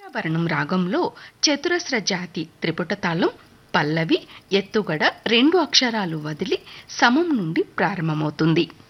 వర్ణం రాగంలో చతురస్ర జాతి త్రిపుట తాళం పల్లవి ఎత్తుగడ 2 అక్షరాలు వదిలి సమం నుండి ప్రారంభమవుతుంది.